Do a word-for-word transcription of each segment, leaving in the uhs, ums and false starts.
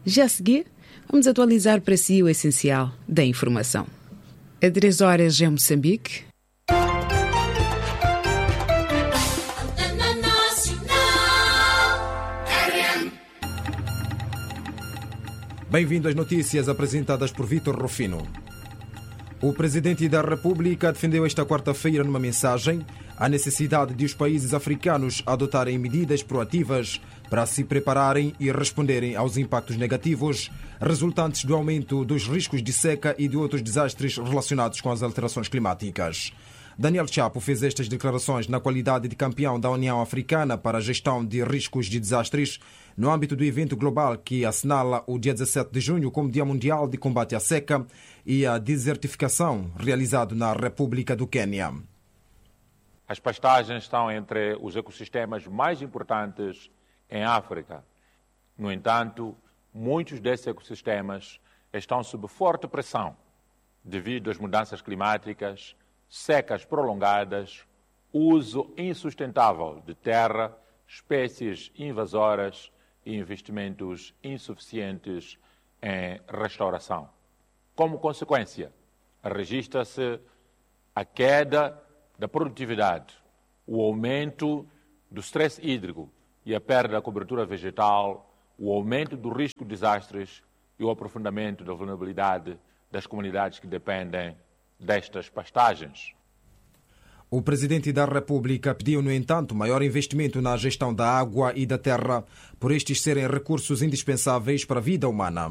Já a seguir, vamos atualizar para si o essencial da informação. A três horas em Moçambique. Bem-vindo às notícias apresentadas por Vítor Rufino. O Presidente da República defendeu esta quarta-feira numa mensagem a necessidade de os países africanos adotarem medidas proativas para se prepararem e responderem aos impactos negativos resultantes do aumento dos riscos de seca e de outros desastres relacionados com as alterações climáticas. Daniel Chapo fez estas declarações na qualidade de campeão da União Africana para a Gestão de Riscos de Desastres no âmbito do evento global que assinala o dia dezassete de junho como Dia Mundial de Combate à Seca e à Desertificação, realizado na República do Quênia. As pastagens estão entre os ecossistemas mais importantes em África. No entanto, muitos desses ecossistemas estão sob forte pressão devido às mudanças climáticas, secas prolongadas, uso insustentável de terra, espécies invasoras e investimentos insuficientes em restauração. Como consequência, registra-se a queda da produtividade, o aumento do stress hídrico e a perda da cobertura vegetal, o aumento do risco de desastres e o aprofundamento da vulnerabilidade das comunidades que dependem destas pastagens. O Presidente da República pediu, no entanto, maior investimento na gestão da água e da terra, por estes serem recursos indispensáveis para a vida humana.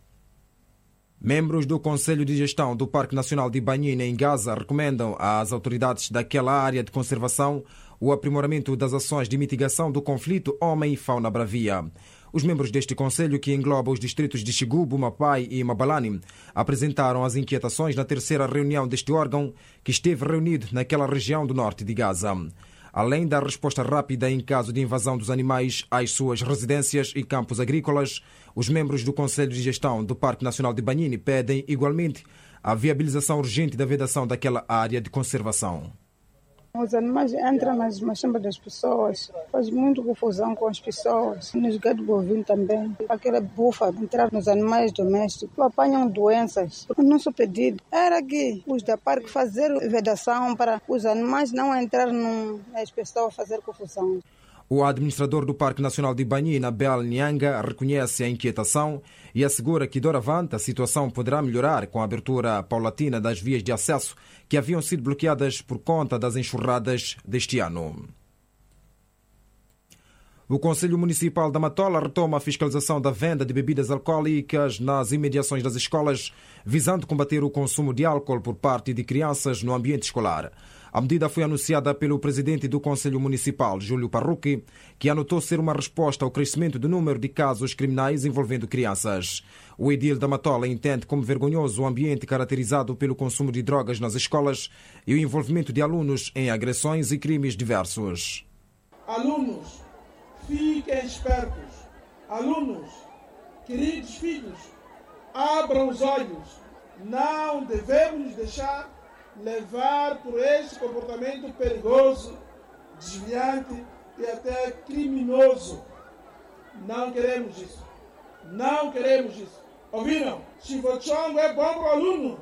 Membros do Conselho de Gestão do Parque Nacional de Banhine, em Gaza, recomendam às autoridades daquela área de conservação o aprimoramento das ações de mitigação do conflito homem e fauna bravia. Os membros deste Conselho, que engloba os distritos de Xigubu, Mapai e Mabalane, apresentaram as inquietações na terceira reunião deste órgão, que esteve reunido naquela região do norte de Gaza. Além da resposta rápida em caso de invasão dos animais às suas residências e campos agrícolas, os membros do Conselho de Gestão do Parque Nacional de Banhine pedem, igualmente, a viabilização urgente da vedação daquela área de conservação. Os animais entram nas machambas das pessoas, faz muita confusão com as pessoas, nos gados bovinos também. Aquela bufa entrar nos animais domésticos, apanham doenças. O nosso pedido era que os da parque fazer vedação para os animais não entrar nas pessoas fazer confusão. O administrador do Parque Nacional de Banhine, Abel Nyanga, reconhece a inquietação e assegura que, doravante, a situação poderá melhorar com a abertura paulatina das vias de acesso que haviam sido bloqueadas por conta das enxurradas deste ano. O Conselho Municipal da Matola retoma a fiscalização da venda de bebidas alcoólicas nas imediações das escolas, visando combater o consumo de álcool por parte de crianças no ambiente escolar. A medida foi anunciada pelo presidente do Conselho Municipal, Júlio Parrucchi, que anotou ser uma resposta ao crescimento do número de casos criminais envolvendo crianças. O edil da Matola entende como vergonhoso o ambiente caracterizado pelo consumo de drogas nas escolas e o envolvimento de alunos em agressões e crimes diversos. Alunos, fiquem espertos. Alunos, queridos filhos, abram os olhos. Não devemos deixar levar por este comportamento perigoso, desviante e até criminoso. Não queremos isso. Não queremos isso. Ouviram? Chivochongo é bom para o aluno.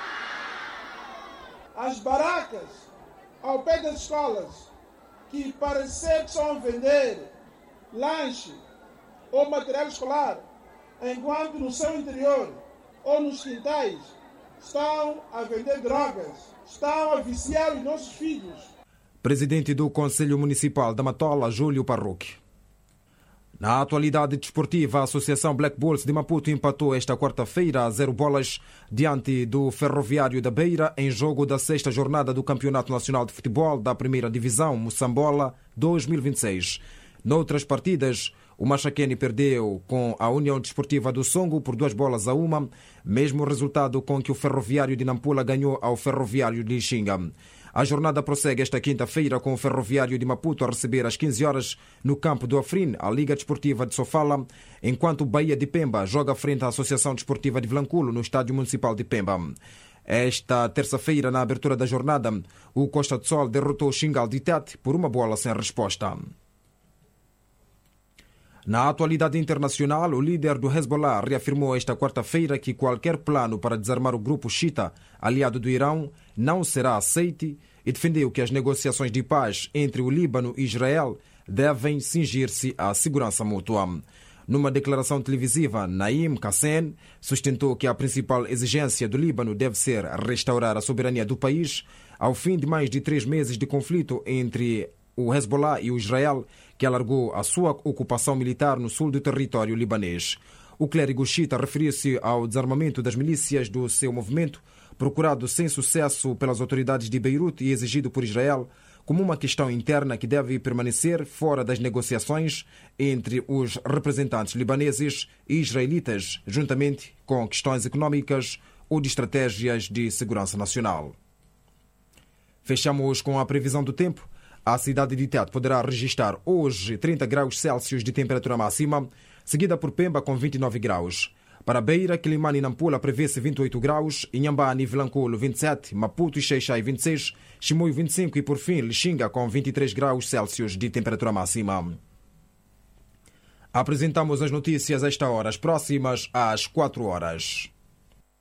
As barracas ao pé das escolas, que parecer que estão a vender lanche ou material escolar, enquanto no seu interior ou nos quintais estão a vender drogas, estão a viciar os nossos filhos. Presidente do Conselho Municipal da Matola, Júlio Parrucchi. Na atualidade desportiva, a Associação Black Bulls de Maputo empatou esta quarta-feira a zero bolas diante do Ferroviário da Beira em jogo da sexta jornada do Campeonato Nacional de Futebol da Primeira Divisão Moçambola dois mil e vinte e seis. Noutras partidas, o Machaquene perdeu com a União Desportiva do Songo por duas bolas a uma, mesmo resultado com que o Ferroviário de Nampula ganhou ao Ferroviário de Lixinga. A jornada prossegue esta quinta-feira com o Ferroviário de Maputo a receber às quinze horas no campo do Afrin a Liga Desportiva de Sofala, enquanto o Bahia de Pemba joga frente à Associação Desportiva de Vilanculo no Estádio Municipal de Pemba. Esta terça-feira, na abertura da jornada, o Costa do Sol derrotou o Xingal de Tete por uma bola sem resposta. Na atualidade internacional, o líder do Hezbollah reafirmou esta quarta-feira que qualquer plano para desarmar o grupo xiita, aliado do Irão, não será aceite e defendeu que as negociações de paz entre o Líbano e Israel devem cingir-se à segurança mútua. Numa declaração televisiva, Naim Qassem sustentou que a principal exigência do Líbano deve ser restaurar a soberania do país ao fim de mais de três meses de conflito entre o Hezbollah e o Israel, que alargou a sua ocupação militar no sul do território libanês. O clérigo xiita referiu-se ao desarmamento das milícias do seu movimento, procurado sem sucesso pelas autoridades de Beirute e exigido por Israel, como uma questão interna que deve permanecer fora das negociações entre os representantes libaneses e israelitas, juntamente com questões econômicas ou de estratégias de segurança nacional. Fechamos com a previsão do tempo. A cidade de Tete poderá registrar hoje trinta graus Celsius de temperatura máxima, seguida por Pemba com vinte e nove graus. Para Beira, Quilimane e Nampula prevê-se vinte e oito graus, Inhambane e Vilanculo vinte e sete, Maputo e Xai-Xai vinte e seis, Chimoio vinte e cinco e por fim Lixinga com vinte e três graus Celsius de temperatura máxima. Apresentamos as notícias a esta hora, as próximas às quatro horas.